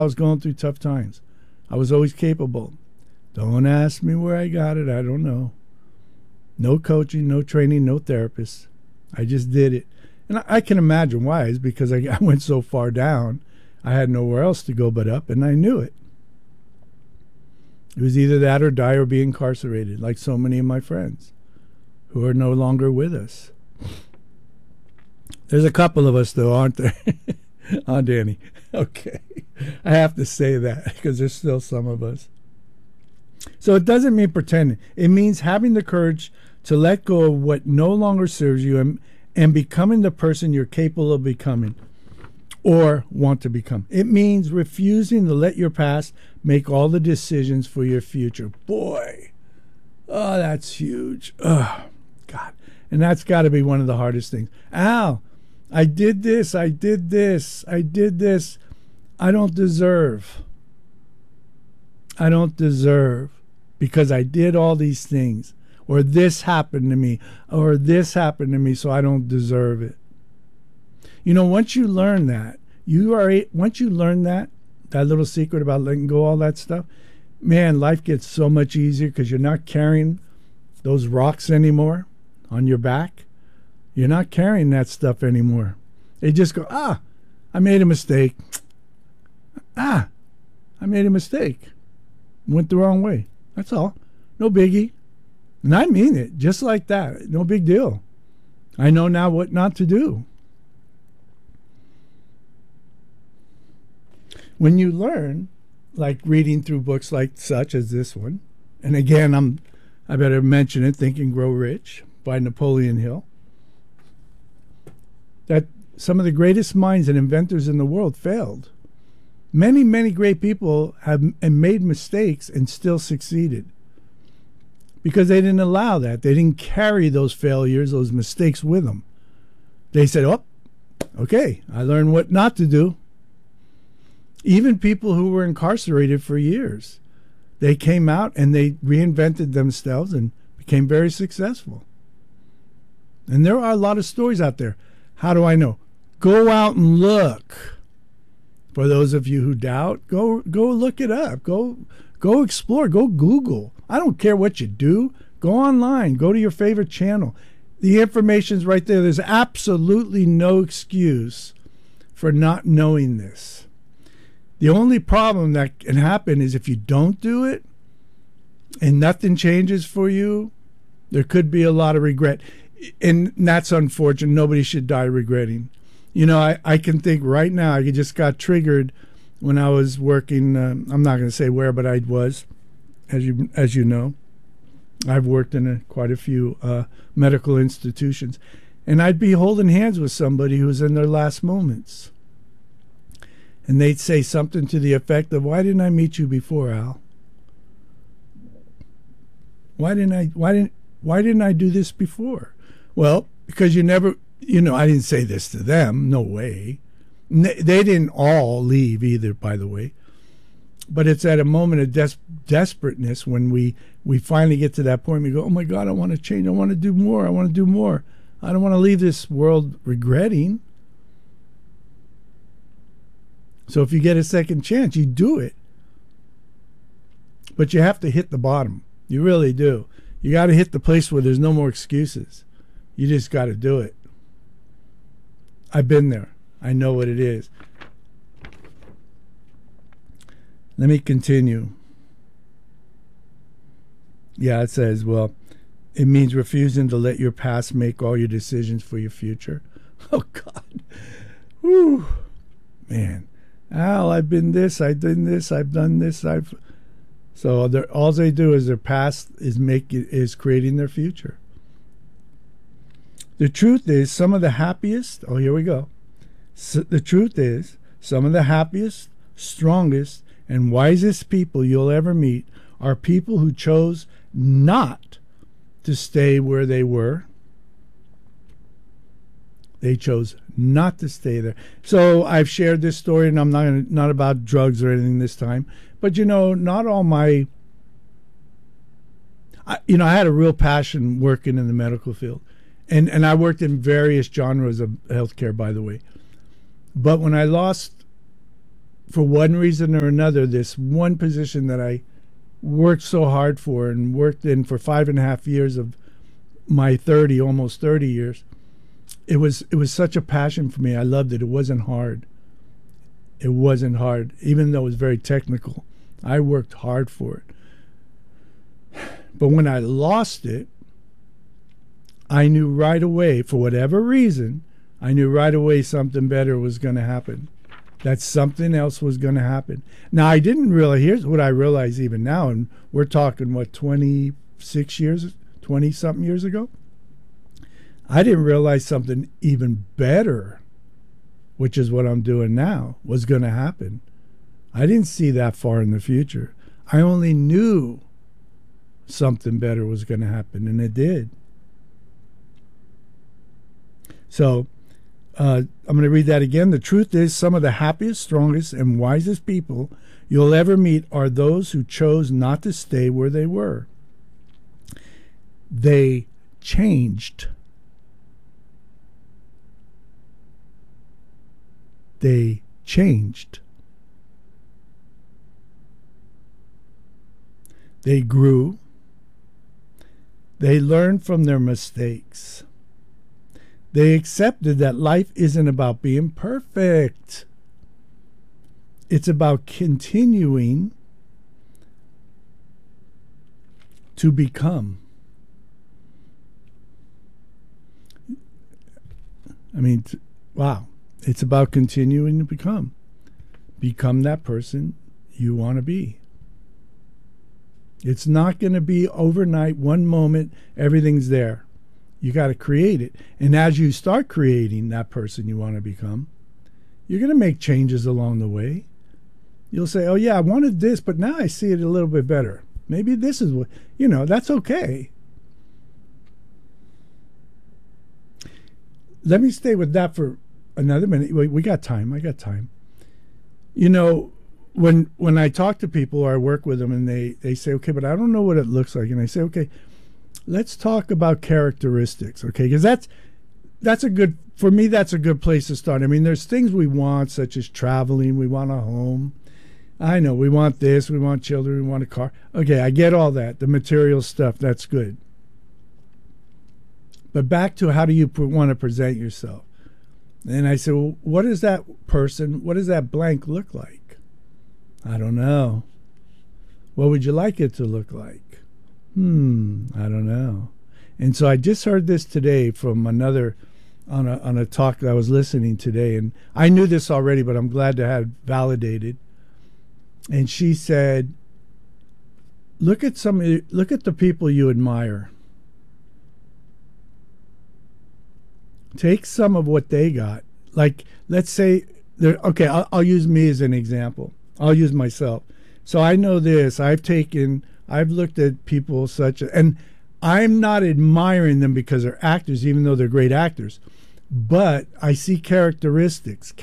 I was going through tough times. I was always capable. Don't ask me where I got it. I don't know. No coaching, no training, no therapist. I just did it. And I can imagine why. It's because I went so far down. I had nowhere else to go but up, and I knew it. It was either that or die or be incarcerated, like so many of my friends who are no longer with us. There's a couple of us, though, aren't there? Oh, Danny. Okay. I have to say that because there's still some of us. So it doesn't mean pretending. It means having the courage to let go of what no longer serves you and becoming the person you're capable of becoming or want to become. It means refusing to let your past make all the decisions for your future. Boy, oh, that's huge. Oh, God. And that's got to be one of the hardest things. Al, I did this. I did this. I did this. I don't deserve. I don't deserve because I did all these things. Or this happened to me. Or this happened to me, so I don't deserve it. You know, once you learn that, once you learn that little secret about letting go of all that stuff, man, life gets so much easier because you're not carrying those rocks anymore on your back. You're not carrying that stuff anymore. They just go, I made a mistake. I made a mistake. Went the wrong way. That's all. No biggie. And I mean it, just like that. No big deal. I know now what not to do. When you learn, like reading through books like such as this one, and again, I better mention it, Think and Grow Rich by Napoleon Hill, that some of the greatest minds and inventors in the world failed. Many, many great people have made mistakes and still succeeded because they didn't allow that. They didn't carry those failures, those mistakes with them. They said, oh, okay, I learned what not to do. Even people who were incarcerated for years, they came out and they reinvented themselves and became very successful. And there are a lot of stories out there. How do I know? Go out and look. For those of you who doubt, go look it up. Go explore. Go Google. I don't care what you do. Go online. Go to your favorite channel. The information's right there. There's absolutely no excuse for not knowing this. The only problem that can happen is if you don't do it and nothing changes for you, there could be a lot of regret. And that's unfortunate. Nobody should die regretting. You know, I can think right now, I just got triggered when I was working, I'm not going to say where, but I was, as you know. I've worked in quite a few medical institutions. And I'd be holding hands with somebody who's in their last moments. And they'd say something to the effect of, why didn't I meet you before, Al? Why didn't I do this before? Well, because you never, I didn't say this to them. No way. They didn't all leave either, by the way. But it's at a moment of desperateness when we finally get to that point. We go, oh, my God, I want to change. I want to do more. I want to do more. I don't want to leave this world regretting. So if you get a second chance, you do it. But you have to hit the bottom. You really do. You got to hit the place where there's no more excuses. You just got to do it. I've been there. I know what it is. Let me continue. Yeah, it says, well, it means refusing to let your past make all your decisions for your future. Oh, God. Whew. Man. Al, I've been this, I've done this, I've done this, So all they do is their past is creating their future. The truth is, some of the happiest, here we go. The truth is, some of the happiest, strongest, and wisest people you'll ever meet are people who chose not to stay where they were. They chose not to stay there. So I've shared this story, and I'm not about drugs or anything this time. But, not all my... I had a real passion working in the medical field. And I worked in various genres of healthcare, by the way. But when I lost for one reason or another, this one position that I worked so hard for and worked in for 5.5 years of my 30, almost 30 years, it was such a passion for me. I loved it. It wasn't hard. It wasn't hard, even though it was very technical. I worked hard for it. But when I lost it, I knew right away, for whatever reason, I knew right away something better was going to happen. That something else was going to happen. Now, I didn't realize, here's what I realize even now, and we're talking, 26 years, 20-something years ago? I didn't realize something even better, which is what I'm doing now, was going to happen. I didn't see that far in the future. I only knew something better was going to happen, and it did. So, I'm going to read that again. The truth is, some of the happiest, strongest, and wisest people you'll ever meet are those who chose not to stay where they were. They changed. They changed. They grew. They learned from their mistakes. They accepted that life isn't about being perfect. It's about continuing to become. Wow. It's about continuing to become. Become that person you want to be. It's not going to be overnight, one moment, everything's there. You got to create it. And as you start creating that person you want to become, you're going to make changes along the way. You'll say, oh, yeah, I wanted this, but now I see it a little bit better. Maybe this is what, that's okay. Let me stay with that for another minute. We got time. I got time. When I talk to people or I work with them and they say, okay, but I don't know what it looks like. And I say, okay, let's talk about characteristics, okay? Because that's a good, for me, that's a good place to start. There's things we want, such as traveling. We want a home. I know, we want this. We want children. We want a car. Okay, I get all that. The material stuff, that's good. But back to how do you want to present yourself? And I said, well, what does that person, what does that blank look like? I don't know. What would you like it to look like? I don't know. And so I just heard this today from another, on a talk that I was listening today, and I knew this already, but I'm glad to have validated. And she said, look at the people you admire. Take some of what they got. Like, let's say, okay, I'll use me as an example. I'll use myself. So I know this. I've looked at people and I'm not admiring them because they're actors, even though they're great actors. But I see characteristics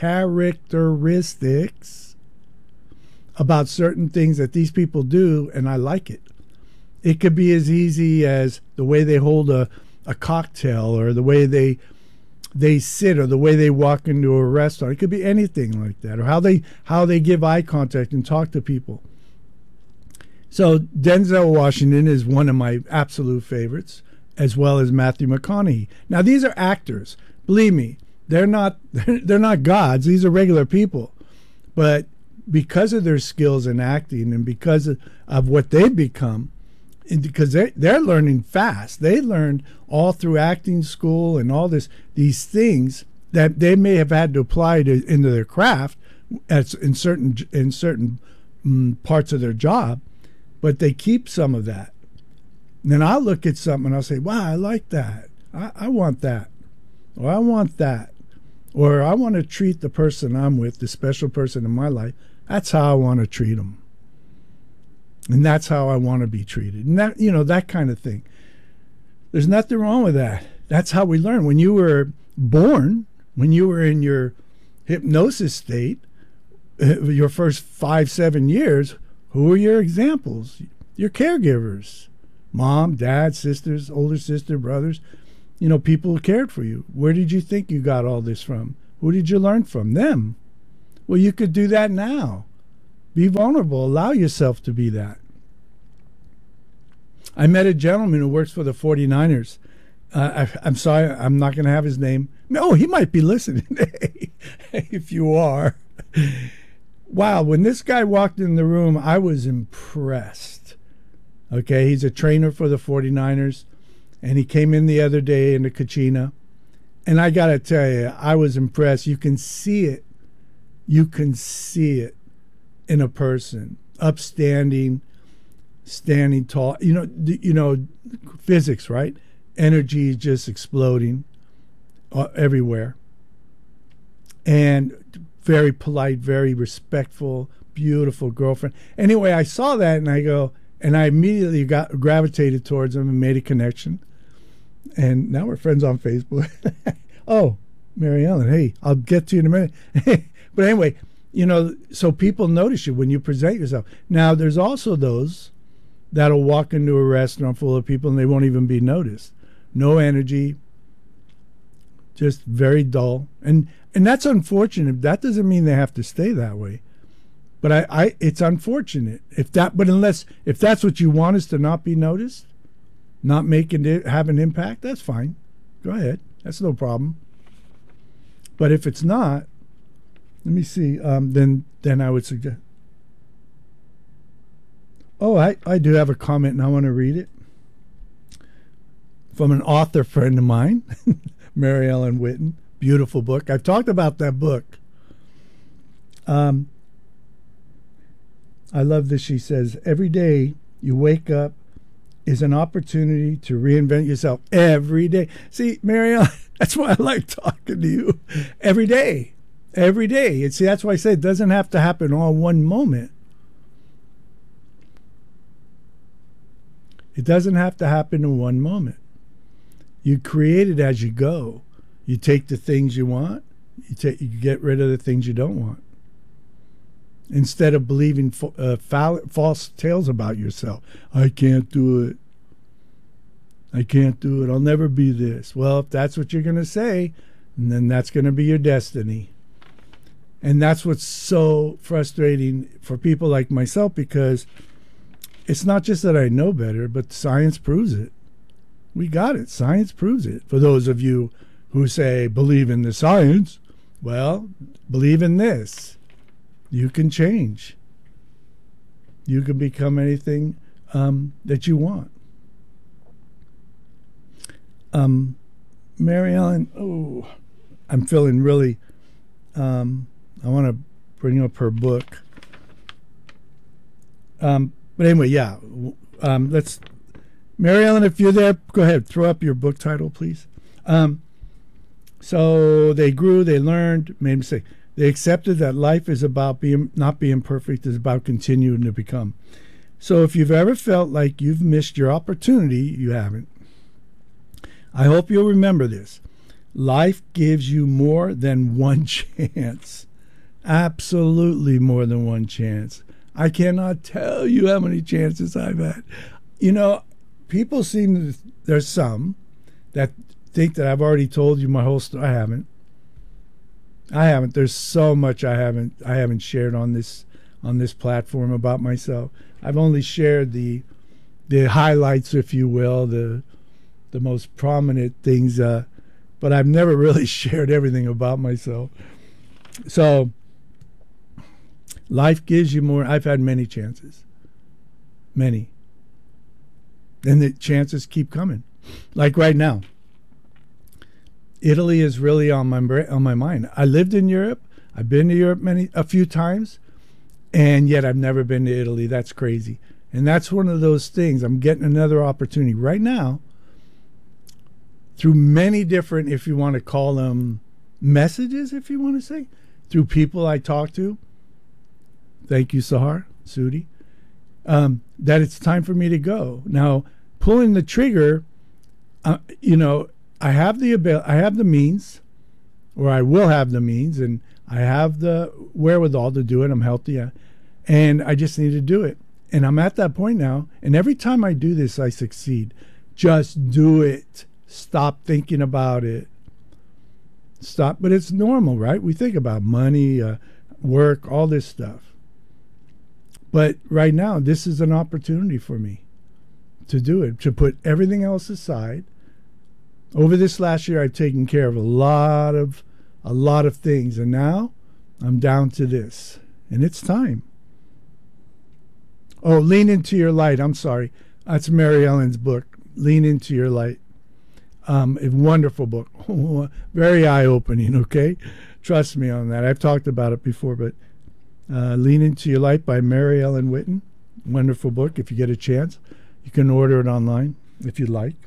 about certain things that these people do, and I like it. It could be as easy as the way they hold a cocktail, or the way they sit, or the way they walk into a restaurant. It could be anything like that, or how they give eye contact and talk to people. So Denzel Washington is one of my absolute favorites, as well as Matthew McConaughey. Now, these are actors. Believe me, they're not gods. These are regular people. But because of their skills in acting and because of what they've become, and because they're learning fast. They learned all through acting school and all these things that they may have had to apply into their craft in certain parts of their job, but they keep some of that. And then I'll look at something and I'll say, wow, I like that. I want that. Or I want that. Or I want to treat the person I'm with, the special person in my life. That's how I want to treat them. And that's how I want to be treated. And that, that kind of thing. There's nothing wrong with that. That's how we learn. When you were born, when you were in your hypnosis state, your first 5-7 years, who were your examples? Your caregivers. Mom, dad, sisters, older sister, brothers. People who cared for you. Where did you think you got all this from? Who did you learn from? Them. Well, you could do that now. Be vulnerable. Allow yourself to be that. I met a gentleman who works for the 49ers. I'm sorry, I'm not going to have his name. No, he might be listening. If you are. Wow, when this guy walked in the room, I was impressed. Okay, he's a trainer for the 49ers, and he came in the other day in the Kachina. And I got to tell you, I was impressed. You can see it. You can see it in a person. Upstanding, standing tall. You know, physics, right? Energy is just exploding everywhere. And very polite, very respectful, beautiful girlfriend. Anyway, I saw that and I go, and I immediately gravitated towards him and made a connection. And now we're friends on Facebook. Oh, Mary Ellen, hey, I'll get to you in a minute. But anyway, you know, so people notice you when you present yourself. Now, there's also those that'll walk into a restaurant full of people and they won't even be noticed. No energy, just very dull. And that's unfortunate. That doesn't mean they have to stay that way. But it's unfortunate if that's what you want, is to not be noticed, not making it have an impact. That's fine. Go ahead. That's no problem. But if it's not, let me see. Then I would suggest. Oh, I do have a comment and I want to read it from an author friend of mine, Mary Ellen Whitten. Beautiful book. I've talked about that book. I love this. She says, every day you wake up is an opportunity to reinvent yourself. Every day. See, Mary Ellen, that's why I like talking to you. Every day. Every day. And see, that's why I say it doesn't have to happen all one moment. It doesn't have to happen in one moment. You create it as you go. You take the things you want. You get rid of the things you don't want. Instead of believing false tales about yourself. I can't do it. I can't do it. I'll never be this. Well, if that's what you're going to say, then that's going to be your destiny. And that's what's so frustrating for people like myself, because it's not just that I know better, but science proves it. We got it. Science proves it. For those of you who say, believe in the science, well, believe in this. You can change. You can become anything that you want. Mary Ellen, I'm feeling really, I want to bring up her book. But anyway, yeah, Mary Ellen, if you're there, go ahead, throw up your book title, please. So they grew, they learned, made mistakes. They accepted that life is about not being perfect, it's about continuing to become. So if you've ever felt like you've missed your opportunity, you haven't. I hope you'll remember this. Life gives you more than one chance. Absolutely more than one chance. I cannot tell you how many chances I've had. You know, people there's some that think that I've already told you my whole story. I haven't. There's so much I haven't shared on this platform about myself. I've only shared the highlights, if you will, the most prominent things, but I've never really shared everything about myself. So life gives you more. I've had many chances. Many. And the chances keep coming. Like right now. Italy is really on my mind. I lived in Europe. I've been to Europe a few times, and yet I've never been to Italy. That's crazy. And that's one of those things. I'm getting another opportunity right now through many different, if you want to call them messages, if you want to say, through people I talk to. Thank you, Sahar, Sudi. That it's time for me to go. Now, pulling the trigger, I have the means, or I will have the means, and I have the wherewithal to do it. I'm healthy, and I just need to do it. And I'm at that point now, and every time I do this, I succeed. Just do it. Stop thinking about it. Stop. But it's normal, right? We think about money, work, all this stuff. But right now, this is an opportunity for me to do it, to put everything else aside. Over this last year, I've taken care of a lot of things, and now I'm down to this, and it's time. Oh, Lean Into Your Light. I'm sorry. That's Mary Ellen's book, Lean Into Your Light. A wonderful book. Very eye-opening, okay? Trust me on that. I've talked about it before, but Lean Into Your Light by Mary Ellen Whitten. Wonderful book. If you get a chance, you can order it online if you'd like.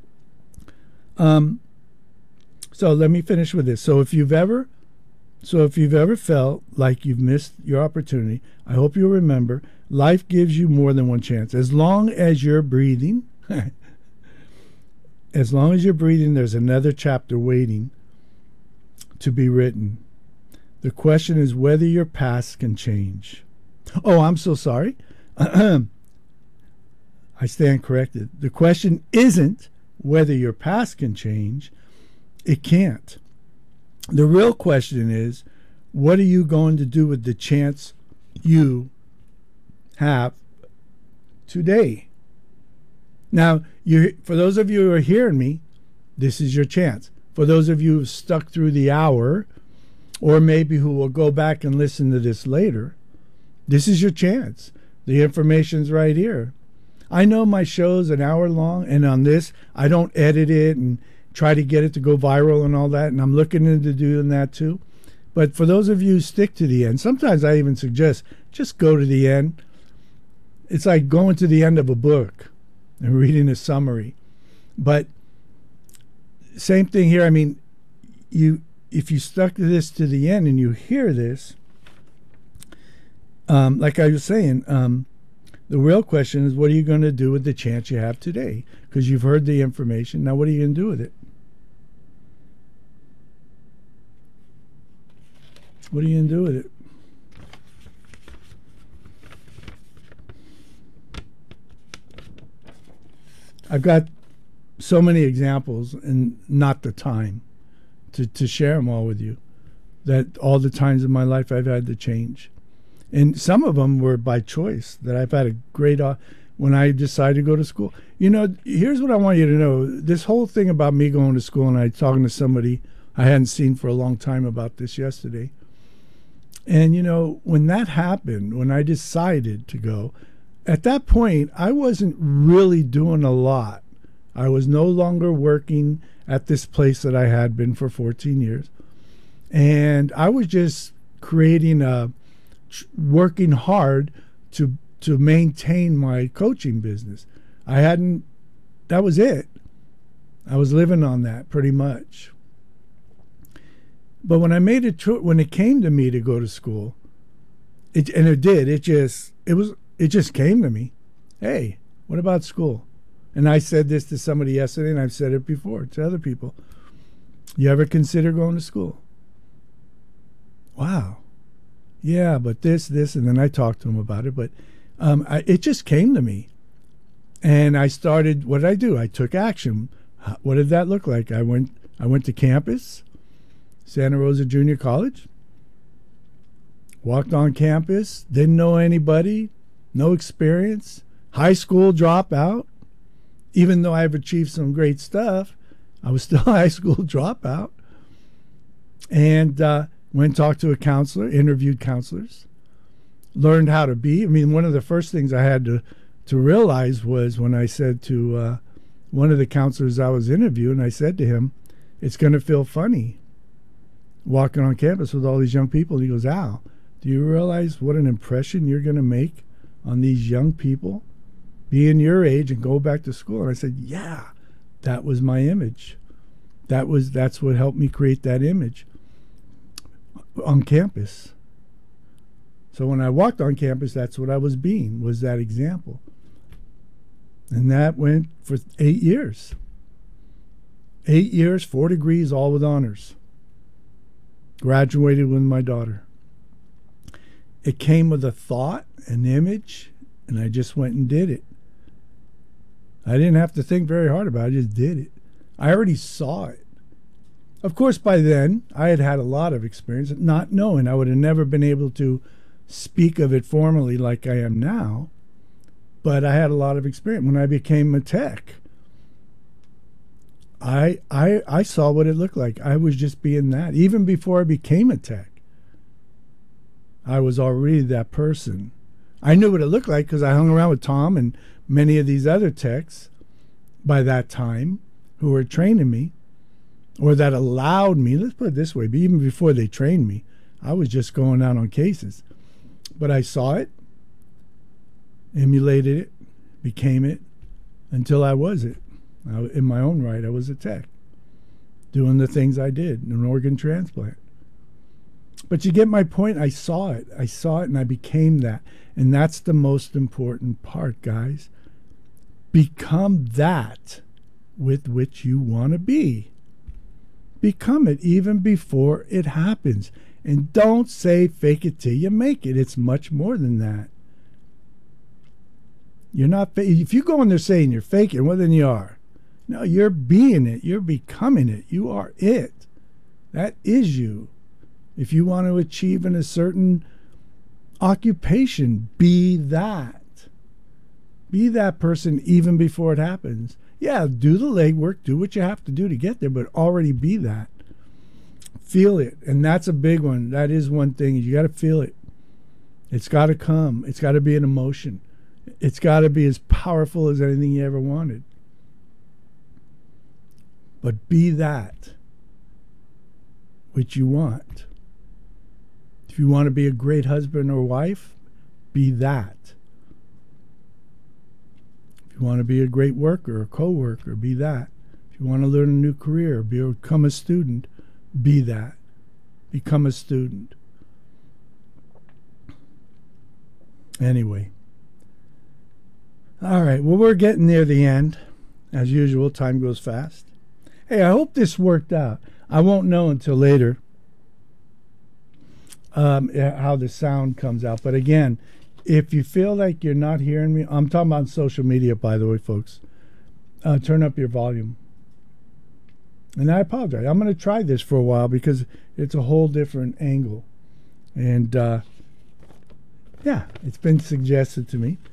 So let me finish with this. So if you've ever felt like you've missed your opportunity, I hope you'll remember life gives you more than one chance. As long as you're breathing, there's another chapter waiting to be written. The question is whether your past can change. Oh, I'm so sorry. I stand corrected. The question isn't whether your past can change. It can't. The real question is, what are you going to do with the chance you have today? Now, for those of you who are hearing me, this is your chance. For those of you who've stuck through the hour, or maybe who will go back and listen to this later, this is your chance. The information's right here. I know my show's an hour long, and on this, I don't edit it and try to get it to go viral and all that, and I'm looking into doing that too. But for those of you who stick to the end, sometimes I even suggest just go to the end. It's like going to the end of a book and reading a summary. But same thing here. I mean, if you stuck to this to the end and you hear this, like I was saying, the real question is, what are you going to do with the chance you have today? Because you've heard the information. Now, what are you going to do with it? What are you going to do with it? I've got so many examples and not the time to share them all with you. That all the times in my life I've had to change. And some of them were by choice, that I've had a great, when I decided to go to school. You know, here's what I want you to know. This whole thing about me going to school, and I talking to somebody I hadn't seen for a long time about this yesterday. And, you know, when that happened, when I decided to go, at that point, I wasn't really doing a lot. I was no longer working at this place that I had been for 14 years. And I was just working hard to maintain my coaching business. That was it. I was living on that pretty much. But when I made when it came to me to go to school, it just came to me. Hey, what about school? And I said this to somebody yesterday, and I've said it before to other people. You ever consider going to school? Wow. Yeah, but this, and then I talked to him about it. But it just came to me. And I started, what did I do? I took action. What did that look like? I went to campus, Santa Rosa Junior College, walked on campus, didn't know anybody, no experience, high school dropout. Even though I've achieved some great stuff, I was still a high school dropout. And went and talked to a counselor, interviewed counselors, learned how to be. I mean, one of the first things I had to realize was when I said to one of the counselors I was interviewing, I said to him, it's going to feel funny walking on campus with all these young people. And he goes, Al, do you realize what an impression you're going to make on these young people? Being your age and go back to school. And I said, yeah, that was my image. That's what helped me create that image on campus. So when I walked on campus, that's what I was being, was that example. And that went for 8 years. 8 years, 4 degrees, all with honors. Graduated with my daughter. It came with a thought, an image, and I just went and did it. I didn't have to think very hard about it. I just did it. I already saw it. Of course, by then, I had had a lot of experience, not knowing. I would have never been able to speak of it formally like I am now, but I had a lot of experience. When I became a tech, I saw what it looked like. I was just being that. Even before I became a tech, I was already that person. I knew what it looked like because I hung around with Tom and many of these other techs by that time who were training me, or that allowed me, let's put it this way, but even before they trained me, I was just going out on cases. But I saw it, emulated it, became it, until I was it. In my own right, I was a tech, doing the things I did, an organ transplant. But you get my point. I saw it, and I became that. And that's the most important part, guys. Become that with which you want to be. Become it even before it happens. And don't say fake it till you make it. It's much more than that. You're not. If you go in there saying you're faking, well, then you are. No, you're being it. You're becoming it. You are it. That is you. If you want to achieve in a certain occupation, be that. Be that person even before it happens. Yeah, do the legwork, do what you have to do to get there, but already be that. Feel it. And that's a big one. That is one thing. You got to feel it. It's got to come. It's got to be an emotion. It's got to be as powerful as anything you ever wanted. But be that which you want. If you want to be a great husband or wife, be that. If you want to be a great worker or co-worker, be that. If you want to learn a new career, become a student, be that. Become a student. Anyway. All right. Well, we're getting near the end. As usual, time goes fast. Hey, I hope this worked out. I won't know until later how the sound comes out. But again, if you feel like you're not hearing me, I'm talking about social media, by the way, folks. Turn up your volume. And I apologize. I'm going to try this for a while because it's a whole different angle. And, yeah, it's been suggested to me.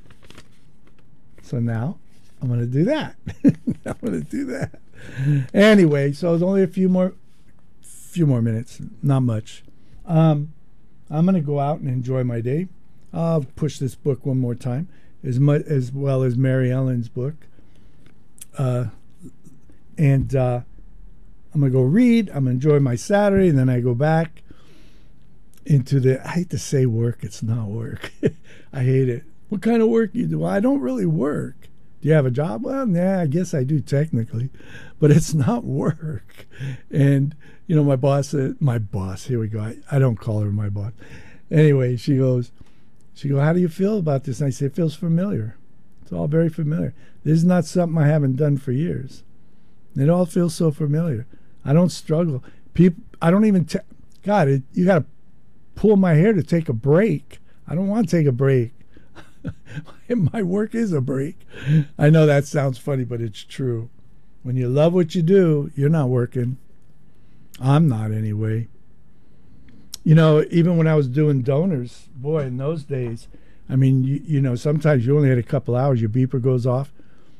So now I'm going to do that. I'm going to do that. Anyway, so it's only a few more minutes. Not much. I'm going to go out and enjoy my day. I'll push this book one more time, as well as Mary Ellen's book. And I'm going to go read. I'm going to enjoy my Saturday, and then I go back into I hate to say work. It's not work. I hate it. What kind of work you do? Well, I don't really work. Do you have a job? Well, yeah, I guess I do technically, but it's not work. And, you know, my boss, here we go. I don't call her my boss. Anyway, she goes, how do you feel about this? And I say, it feels familiar. It's all very familiar. This is not something I haven't done for years. It all feels so familiar. I don't struggle. I don't even, you got to pull my hair to take a break. I don't want to take a break. My work is a break. I know that sounds funny, but it's true. When you love what you do, you're not working. I'm not anyway. You know, even when I was doing donors, boy, in those days, I mean, you know, sometimes you only had a couple hours, your beeper goes off,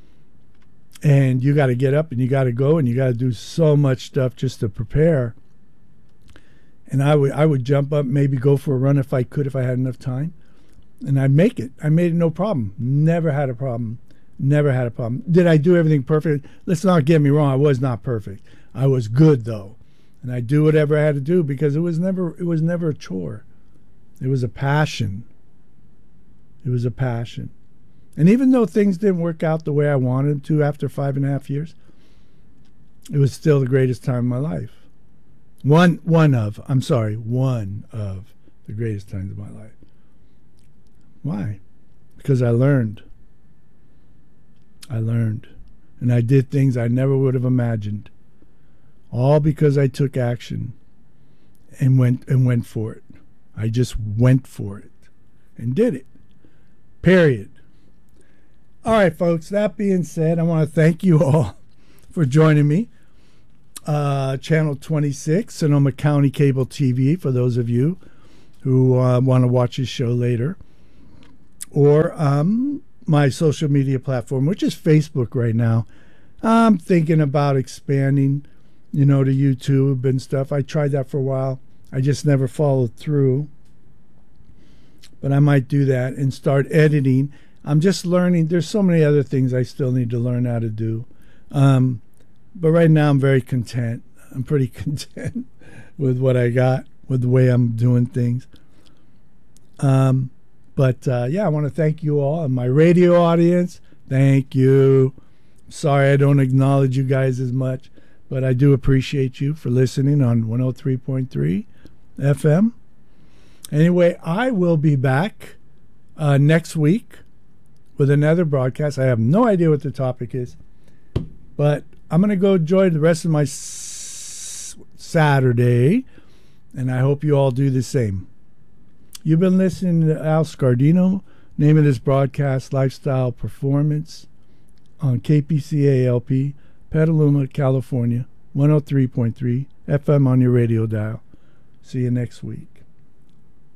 and you got to get up and you got to go and you got to do so much stuff just to prepare. And I would jump up, maybe go for a run if I could, if I had enough time. And I'd make it. I made it no problem. Never had a problem. Never had a problem. Did I do everything perfect? Let's not get me wrong. I was not perfect. I was good, though. And I do whatever I had to do because it was never a chore. It was a passion. It was a passion. And even though things didn't work out the way I wanted them to after 5.5 years, it was still the greatest time of my life. One of the greatest times of my life. Why? Because I learned. And I did things I never would have imagined. All because I took action and went for it. I just went for it and did it. Period. All right, folks, that being said, I want to thank you all for joining me. Channel 26, Sonoma County Cable TV, for those of you who want to watch his show later. Or my social media platform, which is Facebook right now. I'm thinking about expanding, to YouTube and stuff. I tried that for a while. I just never followed through. But I might do that and start editing. I'm just learning. There's so many other things I still need to learn how to do. But right now I'm very content. I'm pretty content with what I got, with the way I'm doing things. But I want to thank you all and my radio audience. Thank you. Sorry I don't acknowledge you guys as much, but I do appreciate you for listening on 103.3 FM. Anyway, I will be back next week with another broadcast. I have no idea what the topic is, but I'm going to go enjoy the rest of my Saturday, and I hope you all do the same. You've been listening to Al Scardino. Name of this broadcast, Lifestyle Performance, on KPCA-LP, Petaluma, California, 103.3 FM on your radio dial. See you next week.